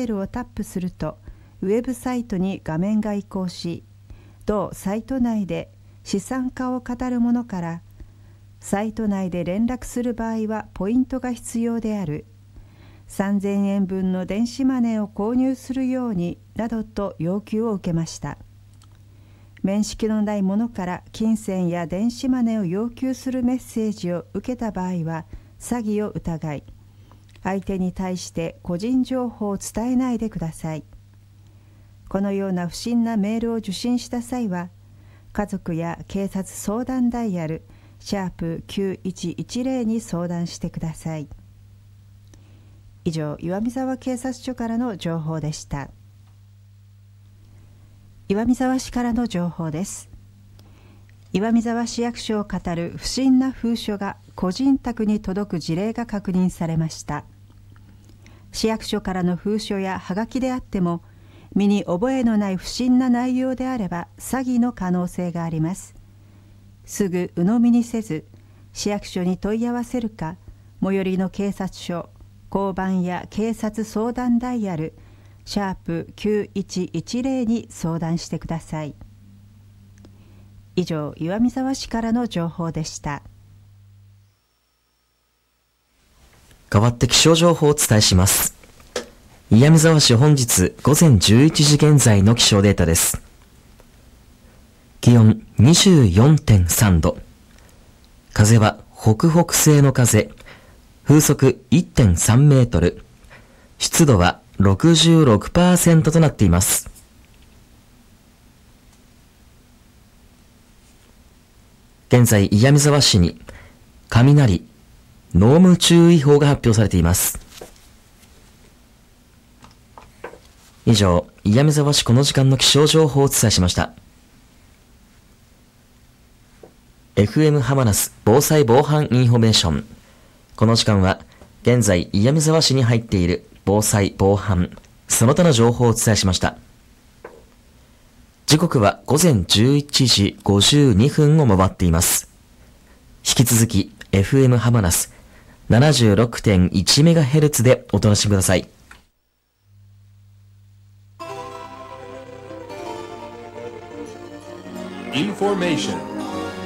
URL をタップすると、ウェブサイトに画面が移行し、同サイト内で資産家を語る者から、サイト内で連絡する場合はポイントが必要である、3000円分の電子マネーを購入するようになどと要求を受けました。面識のない者から金銭や電子マネーを要求するメッセージを受けた場合は詐欺を疑い、相手に対して個人情報を伝えないでください。このような不審なメールを受信した際は、家族や警察相談ダイヤル#9110に相談してください。以上、岩見沢警察署からの情報でした。岩見沢市からの情報です。岩見沢市役所を語る不審な封書が個人宅に届く事例が確認されました。市役所からの封書やはがきであっても、身に覚えのない不審な内容であれば詐欺の可能性があります。すぐ鵜呑みにせず、市役所に問い合わせるか、最寄りの警察署、交番や警察相談ダイヤル#9110に相談してください。以上、岩見沢市からの情報でした。 代わって気象情報をお伝えします。岩見沢市本日午前11時現在の気象データです。気温 24.3 度。風は北北西の風。風速 1.3 メートル。湿度は 66% となっています。現在、岩見沢市に雷、濃霧注意報が発表されています。以上、岩見沢市この時間の気象情報をお伝えしました。FM ハマナス防災防犯インフォメーション。この時間は、現在岩見沢市に入っている防災防犯、その他の情報をお伝えしました。時刻は午前11時52分を回っています。引き続き FM ハマナス 76.1MHz でお楽しみください。 Information